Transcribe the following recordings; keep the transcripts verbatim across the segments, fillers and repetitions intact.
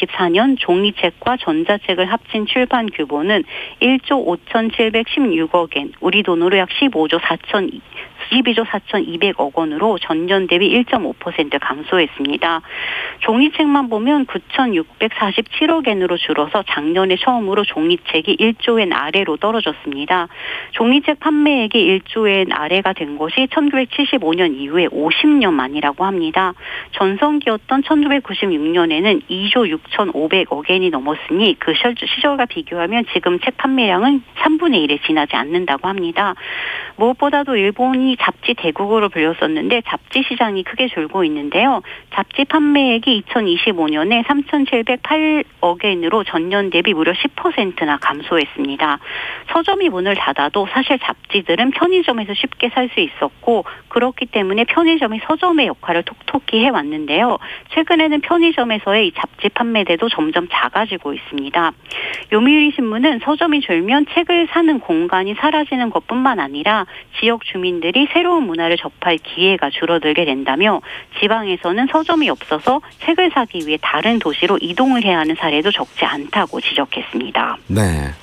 이천이십사 년 종이책과 전자책을 합친 출판 규모는 일조 오천칠백십육억 엔, 우리 돈으로 약 십오조 사천 십이조 사천이백억 원으로 전년 대비 일 점 오 퍼센트 감소했습니다. 종이책만 보면 구천육백사십칠억 엔으로 줄어서 작년에 처음으로 종이책이 일조 엔 아래로 떨어졌습니다. 종이책 판매액이 일조 엔 아래가 된 것이 천구백칠십오 년 이후에 오십 년 만이라고 합니다. 전성기였던 천구백구십육 년에는 이조 육천오백억 엔이 넘었으니 그 시절과 비교하면 지금 책 판매량은 삼분의 일에 지나지 않는다고 합니다. 무엇보다도 일본이 잡지 대국으로 불렸었는데 잡지 시장이 크게 줄고 있는데요. 잡지 판매액이 이천이십오 년에 삼천칠백팔억 엔으로 전년 대비 무려 십 퍼센트나 감소했습니다. 서점이 문을 닫아도 사실 잡지들은 편의점에서 쉽게 살 수 있었고 그렇기 때문에 편의점이 서점의 역할을 톡톡히 해왔는데요. 최근에는 편의점에서의 이 잡지 판매대도 점점 작아지고 있습니다. 요미우리 신문은 서점이 줄면 책을 사는 공간이 사라지는 것뿐만 아니라 지역 주민들이 새로운 문화를 접할 기회가 줄어들게 된다며 지방에서는 서점이 없어서 책을 사기 위해 다른 도시로 이동을 해야 하는 사례도 적지 않다고 지적했습니다. 네.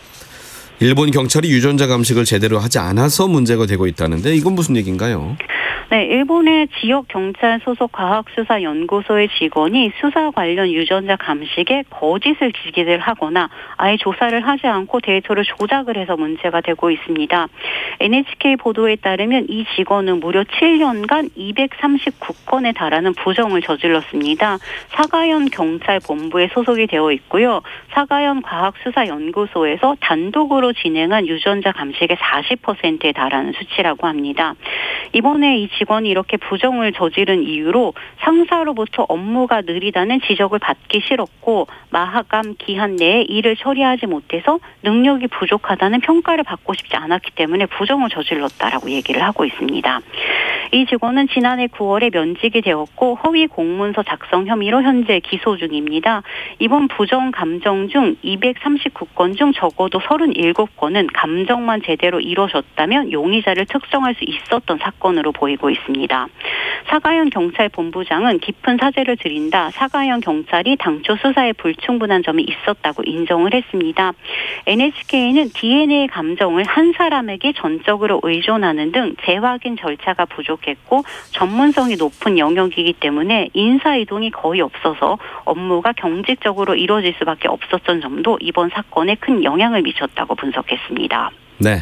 일본 경찰이 유전자 감식을 제대로 하지 않아서 문제가 되고 있다는데 이건 무슨 얘기인가요? 네, 일본의 지역 경찰 소속 과학수사연구소의 직원이 수사 관련 유전자 감식에 거짓을 기재를 하거나 아예 조사를 하지 않고 데이터를 조작을 해서 문제가 되고 있습니다. 엔에이치케이 보도에 따르면 이 직원은 무려 칠 년간 이백삼십구 건에 달하는 부정을 저질렀습니다. 사가현 경찰본부에 소속이 되어 있고요. 사가현 과학수사연구소에서 단독으로 진행한 유전자 감식의 사십 퍼센트에 달하는 수치라고 합니다. 이번에 이 직원이 이렇게 부정을 저지른 이유로 상사로부터 업무가 느리다는 지적을 받기 싫었고 마감 기한 내에 일을 처리하지 못해서 능력이 부족하다는 평가를 받고 싶지 않았기 때문에 부정을 저질렀다라고 얘기를 하고 있습니다. 이 직원은 지난해 구월에 면직이 되었고 허위 공문서 작성 혐의로 현재 기소 중입니다. 이번 부정 감정 중 이백삼십구 건 중 적어도 삼십칠 건은 감정만 제대로 이루어졌다면 용의자를 특정할 수 있었던 사건으로 보이고 있습니다. 사가현 경찰본부장은 깊은 사죄를 드린다. 사가현 경찰이 당초 수사에 불충분한 점이 있었다고 인정을 했습니다. 엔에이치케이는 디엔에이 감정을 한 사람에게 전적으로 의존하는 등 재확인 절차가 부족했고 전문성이 높은 영역이기 때문에 인사이동이 거의 없어서 업무가 경직적으로 이루어질 수밖에 없었던 점도 이번 사건에 큰 영향을 미쳤다고 분석했습니다. 네.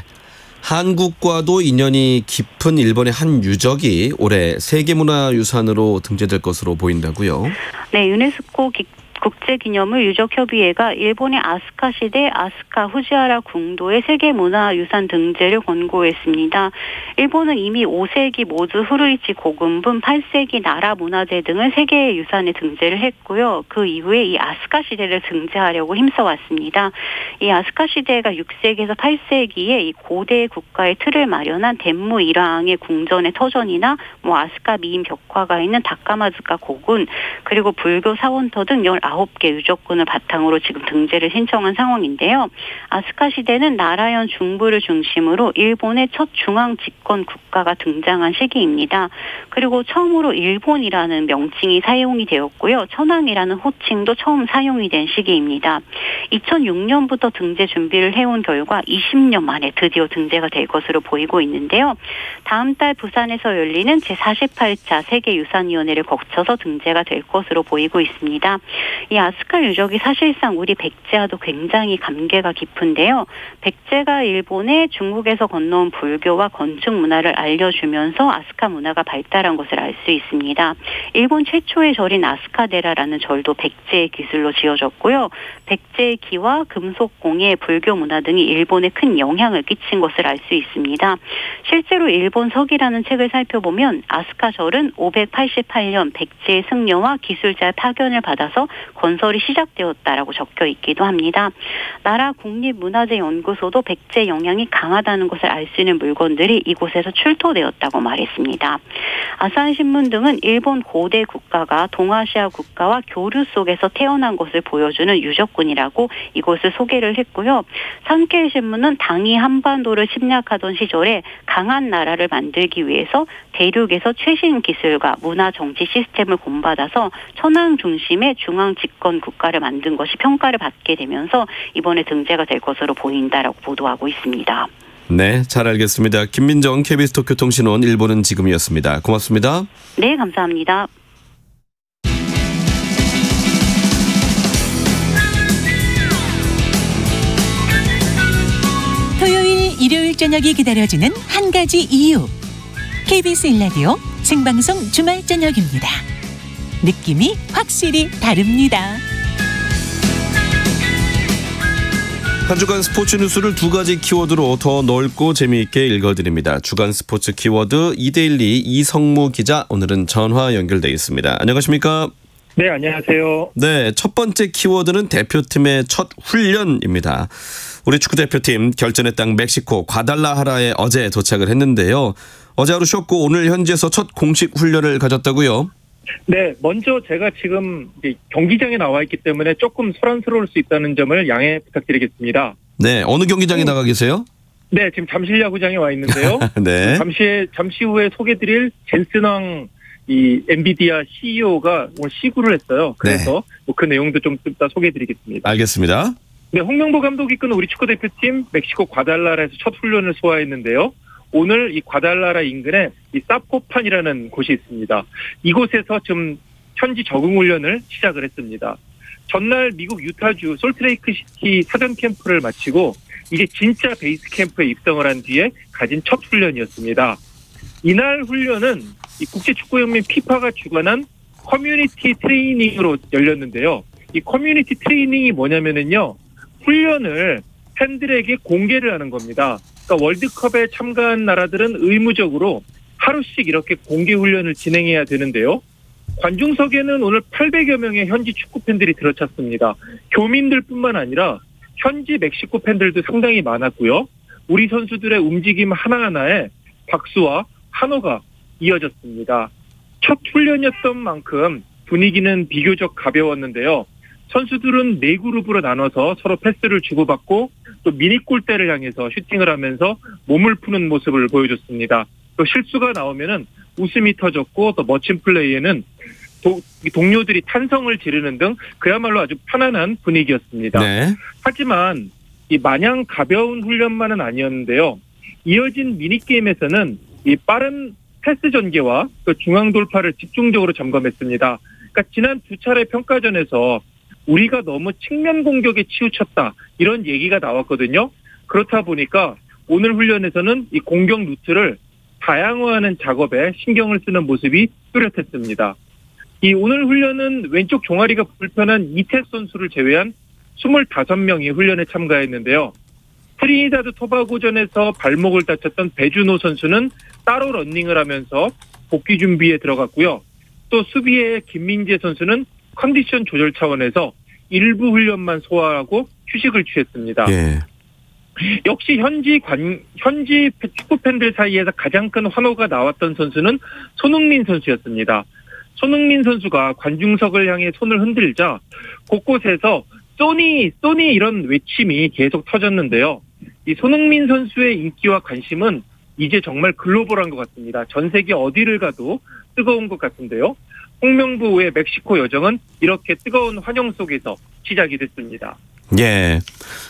한국과도 인연이 깊은 일본의 한 유적이 올해 세계문화유산으로 등재될 것으로 보인다고요? 네, 유네스코 기 국제기념물 유적협의회가 일본의 아스카 시대 아스카 후지하라 궁도의 세계문화유산 등재를 권고했습니다. 일본은 이미 오 세기 모즈 후르이치 고군분, 팔 세기 나라 문화재 등을 세계유산에 등재를 했고요. 그 이후에 이 아스카 시대를 등재하려고 힘써왔습니다. 이 아스카 시대가 육 세기에서 팔 세기에 이 고대 국가의 틀을 마련한 덴무 일왕의 궁전의 터전이나 뭐 아스카 미인 벽화가 있는 다카마즈카 고군 그리고 불교 사원터 등 열아홉 개 유적군을 바탕으로 지금 등재를 신청한 상황인데요. 아스카 시대는 나라현 중부를 중심으로 일본의 첫 중앙 집권 국가가 등장한 시기입니다. 그리고 처음으로 일본이라는 명칭이 사용이 되었고요. 천황이라는 호칭도 처음 사용이 된 시기입니다. 이천육 년부터 등재 준비를 해온 결과 이십 년 만에 드디어 등재가 될 것으로 보이고 있는데요. 다음 달 부산에서 열리는 제사십팔 차 세계유산위원회를 거쳐서 등재가 될 것으로 보이고 있습니다. 이 아스카 유적이 사실상 우리 백제와도 굉장히 관계가 깊은데요. 백제가 일본에 중국에서 건너온 불교와 건축 문화를 알려주면서 아스카 문화가 발달한 것을 알 수 있습니다. 일본 최초의 절인 아스카데라라는 절도 백제의 기술로 지어졌고요. 백제의 기와 금속공예, 불교 문화 등이 일본에 큰 영향을 끼친 것을 알 수 있습니다. 실제로 일본 서기라는 책을 살펴보면 아스카 절은 오백팔십팔 년 백제의 승려와 기술자의 파견을 받아서 건설이 시작되었다라고 적혀 있기도 합니다. 나라 국립문화재연구소도 백제 영향이 강하다는 것을 알 수 있는 물건들이 이곳에서 출토되었다고 말했습니다. 아사히신문 등은 일본 고대 국가가 동아시아 국가와 교류 속에서 태어난 것을 보여주는 유적군이라고 이곳을 소개를 했고요. 산케이 신문은 당이 한반도를 침략하던 시절에 강한 나라를 만들기 위해서 대륙에서 최신 기술과 문화 정치 시스템을 본받아서 천황 중심의 중앙 집 집권 국가를 만든 것이 평가를 받게 되면서 이번에 등재가 될 것으로 보인다라고 보도하고 있습니다. 네, 잘 알겠습니다. 김민정 케이비에스 도쿄통신원 일본은 지금이었습니다. 고맙습니다. 네, 감사합니다. 토요일, 일요일 저녁이 기다려지는 한 가지 이유. 케이비에스 일 라디오 생방송 주말 저녁입니다. 느낌이 확실히 다릅니다. 한 주간 스포츠 뉴스를 두 가지 키워드로 더 넓고 재미있게 읽어드립니다. 주간 스포츠 키워드 이데일리 이성무 기자, 오늘은 전화 연결돼 있습니다. 안녕하십니까? 네, 안녕하세요. 네, 첫 번째 키워드는 대표팀의 첫 훈련입니다. 우리 축구대표팀 결전의 땅 멕시코 과달라하라에 어제 도착을 했는데요. 어제 하루 쉬었고 오늘 현지에서 첫 공식 훈련을 가졌다고요? 네, 먼저 제가 지금 경기장에 나와 있기 때문에 조금 소란스러울 수 있다는 점을 양해 부탁드리겠습니다. 네, 어느 경기장에 음. 나가 계세요? 네, 지금 잠실야구장에 와 있는데요. 네. 잠시 잠시 후에 소개드릴 젠슨왕 이 엔비디아 씨이오가 오늘 시구를 했어요. 그래서 네. 뭐 그 내용도 좀 이따 소개드리겠습니다. 알겠습니다. 네, 홍명보 감독이 이끄는 우리 축구대표팀 멕시코 과달라라에서 첫 훈련을 소화했는데요. 오늘 이 과달라라 인근에 이 사포판이라는 곳이 있습니다. 이곳에서 지금 현지 적응 훈련을 시작을 했습니다. 전날 미국 유타주 솔트레이크 시티 사전 캠프를 마치고 이제 진짜 베이스 캠프에 입성을 한 뒤에 가진 첫 훈련이었습니다. 이날 훈련은 이 국제축구연맹 피파가 주관한 커뮤니티 트레이닝으로 열렸는데요. 이 커뮤니티 트레이닝이 뭐냐면은요, 훈련을 팬들에게 공개를 하는 겁니다. 그러니까 월드컵에 참가한 나라들은 의무적으로 하루씩 이렇게 공개 훈련을 진행해야 되는데요. 관중석에는 오늘 팔백여 명의 현지 축구 팬들이 들어찼습니다. 교민들뿐만 아니라 현지 멕시코 팬들도 상당히 많았고요. 우리 선수들의 움직임 하나하나에 박수와 환호가 이어졌습니다. 첫 훈련이었던 만큼 분위기는 비교적 가벼웠는데요. 선수들은 네 그룹으로 나눠서 서로 패스를 주고받고 또 미니 골대를 향해서 슈팅을 하면서 몸을 푸는 모습을 보여줬습니다. 또 실수가 나오면은 웃음이 터졌고 또 멋진 플레이에는 도, 동료들이 탄성을 지르는 등 그야말로 아주 편안한 분위기였습니다. 네. 하지만 이 마냥 가벼운 훈련만은 아니었는데요. 이어진 미니게임에서는 이 빠른 패스 전개와 또 중앙 돌파를 집중적으로 점검했습니다. 그러니까 지난 두 차례 평가전에서 우리가 너무 측면 공격에 치우쳤다, 이런 얘기가 나왔거든요. 그렇다 보니까 오늘 훈련에서는 이 공격 루트를 다양화하는 작업에 신경을 쓰는 모습이 뚜렷했습니다. 이 오늘 훈련은 왼쪽 종아리가 불편한 이택 선수를 제외한 이십오 명이 훈련에 참가했는데요. 트리니다드 토바고전에서 발목을 다쳤던 배준호 선수는 따로 러닝을 하면서 복귀 준비에 들어갔고요. 또 수비의 김민재 선수는 컨디션 조절 차원에서 일부 훈련만 소화하고 휴식을 취했습니다. 예. 역시 현지 관, 현지 축구 팬들 사이에서 가장 큰 환호가 나왔던 선수는 손흥민 선수였습니다. 손흥민 선수가 관중석을 향해 손을 흔들자 곳곳에서 소니, 소니 이런 외침이 계속 터졌는데요. 이 손흥민 선수의 인기와 관심은 이제 정말 글로벌한 것 같습니다. 전 세계 어디를 가도 뜨거운 것 같은데요. 홍명보의 멕시코 여정은 이렇게 뜨거운 환영 속에서 시작이 됐습니다. 예,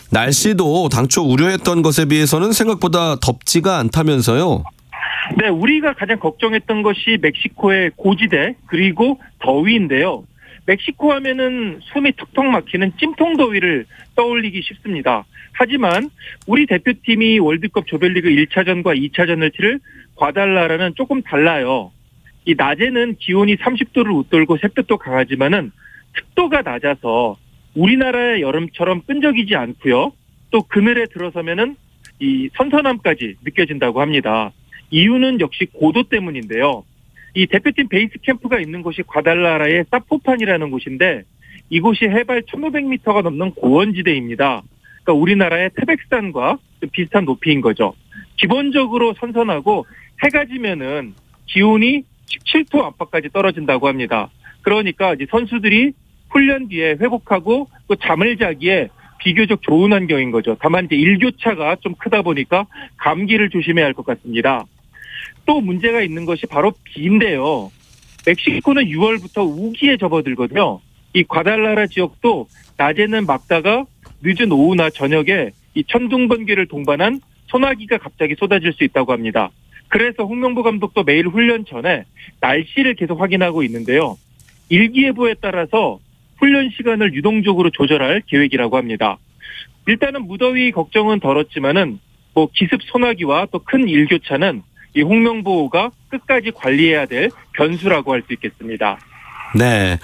날씨도 당초 우려했던 것에 비해서는 생각보다 덥지가 않다면서요? 네, 우리가 가장 걱정했던 것이 멕시코의 고지대 그리고 더위인데요. 멕시코 하면은 숨이 턱턱 막히는 찜통 더위를 떠올리기 쉽습니다. 하지만 우리 대표팀이 월드컵 조별리그 일 차전과 이 차전을 치를 과달라라는 조금 달라요. 이 낮에는 기온이 삼십 도를 웃돌고 햇볕도 강하지만은 습도가 낮아서 우리나라의 여름처럼 끈적이지 않고요. 또 그늘에 들어서면은 이 선선함까지 느껴진다고 합니다. 이유는 역시 고도 때문인데요. 이 대표팀 베이스 캠프가 있는 곳이 과달라라의 사포판이라는 곳인데 이곳이 해발 천오백 미터가 넘는 고원지대입니다. 그러니까 우리나라의 태백산과 비슷한 높이인 거죠. 기본적으로 선선하고 해가 지면은 기온이 십칠 도 안팎까지 떨어진다고 합니다. 그러니까 이제 선수들이 훈련 뒤에 회복하고 또 잠을 자기에 비교적 좋은 환경인 거죠. 다만 이제 일교차가 좀 크다 보니까 감기를 조심해야 할 것 같습니다. 또 문제가 있는 것이 바로 비인데요. 멕시코는 유월부터 우기에 접어들거든요. 이 과달라라 지역도 낮에는 막다가 늦은 오후나 저녁에 이 천둥 번개를 동반한 소나기가 갑자기 쏟아질 수 있다고 합니다. 그래서 홍명보 감독도 매일 훈련 전에 날씨를 계속 확인하고 있는데요. 일기예보에 따라서 훈련 시간을 유동적으로 조절할 계획이라고 합니다. 일단은 무더위 걱정은 덜었지만은 뭐 기습 소나기와 또 큰 일교차는 이 홍명보가 끝까지 관리해야 될 변수라고 할 수 있겠습니다. 네.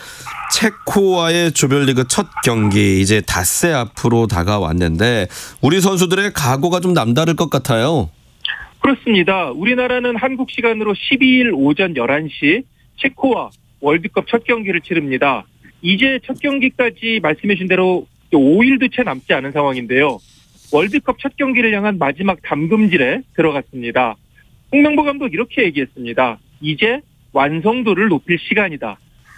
체코와의 조별리그 첫 경기 이제 닷새 앞으로 다가왔는데 우리 선수들의 각오가 좀 남다를 것 같아요. 그렇습니다. 우리나라는 한국 시간으로 십이일 오전 열한 시 체코와 월드컵 첫 경기를 치릅니다. 이제 첫 경기까지 말씀해 주신 대로 오 일도 채 남지 않은 상황인데요. 월드컵 첫 경기를 향한 마지막 담금질에 들어갔습니다. 홍명보 감독 이렇게 얘기했습니다. 이제 완성도를 높일 시간이다.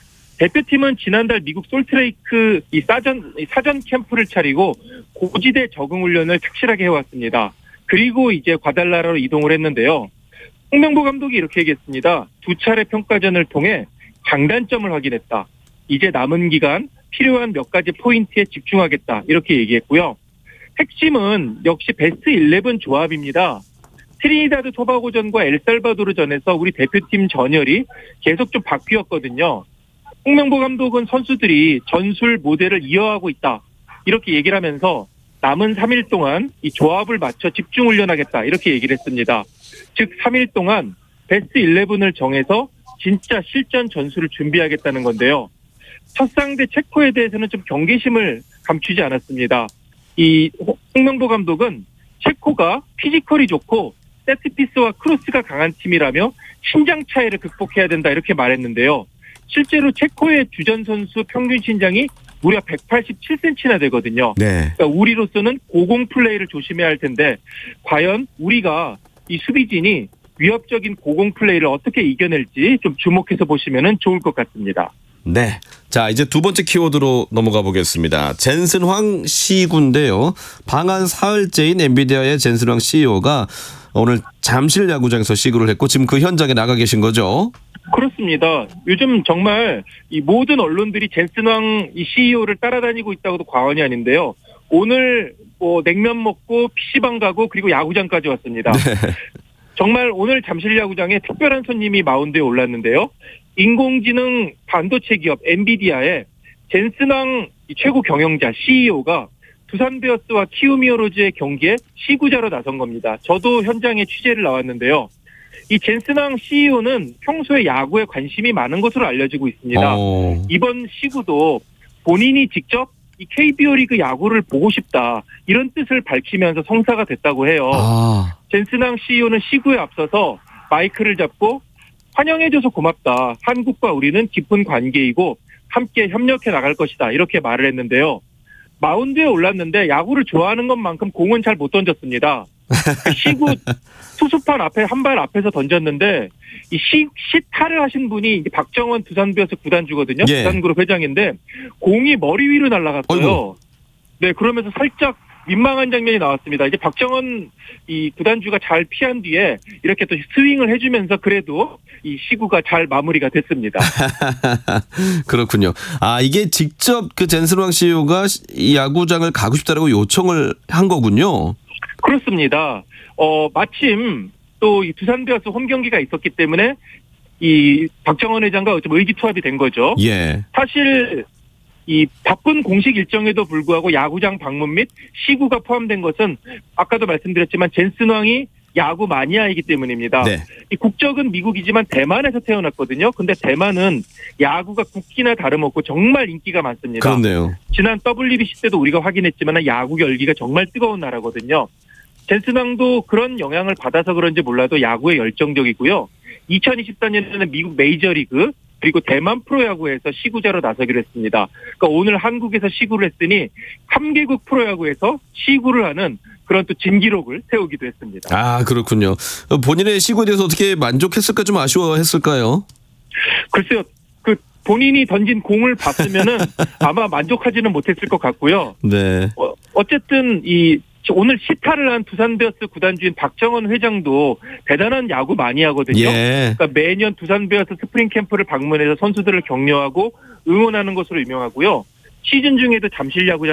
대표팀은 지난달 미국 솔트레이크 이 사전, 이 사전 캠프를 차리고 고지대 적응 훈련을 착실하게 해왔습니다. 그리고 이제 과달라라로 이동을 했는데요. 홍명보 감독이 이렇게 얘기했습니다. 두 차례 평가전을 통해 장단점을 확인했다. 이제 남은 기간 필요한 몇 가지 포인트에 집중하겠다. 이렇게 얘기했고요. 핵심은 역시 베스트 십일 조합입니다. 트리니다드 토바고전과 엘살바도르전에서 우리 대표팀 전열이 계속 좀 바뀌었거든요. 홍명보 감독은 선수들이 전술 모델을 이어가고 있다. 이렇게 얘기를 하면서 남은 삼 일 동안 이 조합을 맞춰 집중 훈련하겠다. 이렇게 얘기를 했습니다. 즉 삼 일 동안 베스트 십일을 정해서 진짜 실전 전술을 준비하겠다는 건데요. 첫 상대 체코에 대해서는 좀 경계심을 감추지 않았습니다. 이 홍명보 감독은 체코가 피지컬이 좋고 세트피스와 크로스가 강한 팀이라며 신장 차이를 극복해야 된다 이렇게 말했는데요. 실제로 체코의 주전 선수 평균 신장이 무려 백팔십칠 센티미터나 되거든요. 네. 그러니까 우리로서는 고공 플레이를 조심해야 할 텐데 과연 우리가 이 수비진이 위협적인 고공 플레이를 어떻게 이겨낼지 좀 주목해서 보시면 좋을 것 같습니다. 네. 자, 이제 두 번째 키워드로 넘어가 보겠습니다. 젠슨황 씨구인데요. 방한 사흘째인 엔비디아의 젠슨황 씨이오가 오늘 잠실 야구장에서 시구를 했고 지금 그 현장에 나가 계신 거죠? 그렇습니다. 요즘 정말 이 모든 언론들이 젠슨황 이 씨이오를 따라다니고 있다고도 과언이 아닌데요. 오늘 뭐 냉면 먹고 피시방 가고 그리고 야구장까지 왔습니다. 네. 정말 오늘 잠실 야구장에 특별한 손님이 마운드에 올랐는데요. 인공지능 반도체 기업 엔비디아의 젠슨황 최고 경영자 씨이오가 두산 베어스와 키움 히어로즈의 경기에 시구자로 나선 겁니다. 저도 현장에 취재를 나왔는데요. 이 젠슨황 씨이오는 평소에 야구에 관심이 많은 것으로 알려지고 있습니다. 오. 이번 시구도 본인이 직접 이 케이비오 리그 야구를 보고 싶다 이런 뜻을 밝히면서 성사가 됐다고 해요. 아. 젠슨황 씨이오는 시구에 앞서서 마이크를 잡고 환영해줘서 고맙다. 한국과 우리는 깊은 관계이고 함께 협력해 나갈 것이다. 이렇게 말을 했는데요. 마운드에 올랐는데 야구를 좋아하는 것만큼 공은 잘 못 던졌습니다. 시구 투수판 앞에 한 발 앞에서 던졌는데 이 시, 시타를 하신 분이 박정원 두산베어스 구단주거든요. 예. 두산그룹 회장인데 공이 머리 위로 날아갔어요. 어이구. 네, 그러면서 살짝 민망한 장면이 나왔습니다. 이제 박정원 이 구단주가 잘 피한 뒤에 이렇게 또 스윙을 해주면서 그래도 이 시구가 잘 마무리가 됐습니다. 그렇군요. 아, 이게 직접 그 젠슨황 씨이오가 이 야구장을 가고 싶다라고 요청을 한 거군요. 그렇습니다. 어, 마침 또 이 두산 베어스 홈 경기가 있었기 때문에 이 박정원 회장과 좀 의기투합이 된 거죠. 예. 사실 이 바쁜 공식 일정에도 불구하고 야구장 방문 및 시구가 포함된 것은 아까도 말씀드렸지만 젠슨황이 야구 마니아이기 때문입니다. 네. 이 국적은 미국이지만 대만에서 태어났거든요. 근데 대만은 야구가 국기나 다름없고 정말 인기가 많습니다. 그렇네요. 지난 더블유비씨 때도 우리가 확인했지만 야구 열기가 정말 뜨거운 나라거든요. 젠슨황도 그런 영향을 받아서 그런지 몰라도 야구에 열정적이고요. 이천이십사 년에는 미국 메이저리그 그리고 대만 프로야구에서 시구자로 나서기로 했습니다. 그러니까 오늘 한국에서 시구를 했으니 삼 개국 프로야구에서 시구를 하는 그런 또 진기록을 세우기도 했습니다. 아, 그렇군요. 본인의 시구에 대해서 어떻게 만족했을까 좀 아쉬워했을까요? 글쎄요. 그 본인이 던진 공을 봤으면은 아마 만족하지는 못했을 것 같고요. 네. 어, 어쨌든 이 오늘 시타를 한 두산베어스 구단주인 박정원 회장도 대단한 야구 많이 하거든요. 예. 그러니까 매년 두산베어스 스프링 캠프를 방문해서 선수들을 격려하고 응원하는 것으로 유명하고요. 시즌 중에도 잠실 야구장